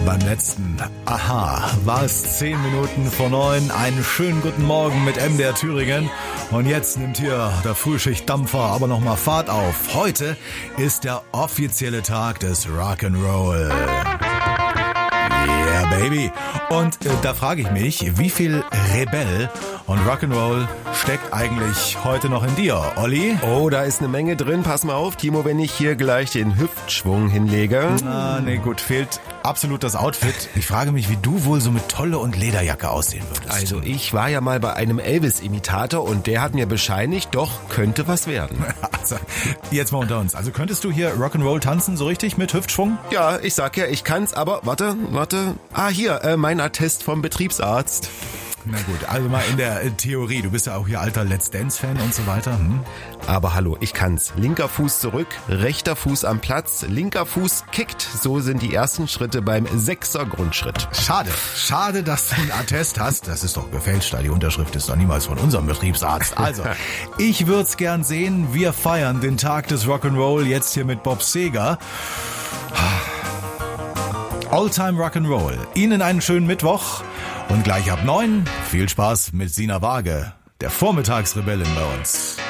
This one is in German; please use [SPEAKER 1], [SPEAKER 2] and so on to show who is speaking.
[SPEAKER 1] Beim letzten Aha war es 10 Minuten vor 9. Einen schönen guten Morgen mit MDR Thüringen. Und jetzt nimmt hier der Frühschichtdampfer aber nochmal Fahrt auf. Heute ist der offizielle Tag des Rock'n'Roll. Yeah, baby. Und da frage ich mich, wie viel Rebell und Rock'n'Roll steckt eigentlich heute noch in dir, Olli?
[SPEAKER 2] Oh, da ist eine Menge drin. Pass mal auf, Timo, wenn ich hier gleich den Hüftschwung hinlege.
[SPEAKER 1] Nee, gut, fehlt absolut das Outfit. Ich frage mich, wie du wohl so mit Tolle und Lederjacke aussehen würdest.
[SPEAKER 2] Also ich war ja mal bei einem Elvis-Imitator und der hat mir bescheinigt, doch, könnte was werden.
[SPEAKER 1] Also, jetzt mal unter uns. Also könntest du hier Rock'n'Roll tanzen, so richtig, mit Hüftschwung?
[SPEAKER 2] Ja, ich sag ja, ich kann's, aber warte. Ah, hier, mein Attest vom Betriebsarzt.
[SPEAKER 1] Na gut, also mal in der Theorie. Du bist ja auch hier alter Let's Dance-Fan und so weiter.
[SPEAKER 2] Aber hallo, ich kann's. Linker Fuß zurück, rechter Fuß am Platz, linker Fuß kickt. So sind die ersten Schritte beim 6er Grundschritt.
[SPEAKER 1] Schade, dass du ein Attest hast. Das ist doch gefälscht, die Unterschrift ist doch niemals von unserem Betriebsarzt. Also, ich würd's gern sehen. Wir feiern den Tag des Rock'n'Roll jetzt hier mit Bob Seger. All-Time Rock'n'Roll. Ihnen einen schönen Mittwoch. Und gleich ab 9 viel Spaß mit Sina Waage, der Vormittagsrebellin bei uns.